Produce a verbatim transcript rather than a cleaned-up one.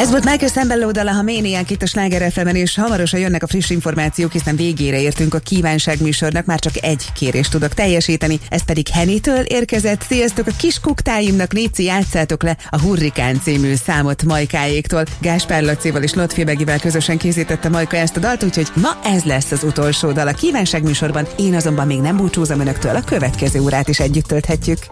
Ez volt Michael Sambello dala, ha Maniac itt a Sláger ef emen, és hamarosan jönnek a friss információk, hiszen végére értünk a kívánság műsornak, már csak egy kérést tudok teljesíteni, ez pedig Henitől érkezett. Sziasztok, a kis kuktáimnak léci játszátok le a Hurrikán című számot Majkáéktól. Gáspár Lacival és Lotfi Begivel közösen készítette Majka ezt a dalt, úgyhogy ma ez lesz az utolsó dal a kívánság műsorban. Én azonban még nem búcsúzom önöktől, a következő órát is együtt tölthetjük.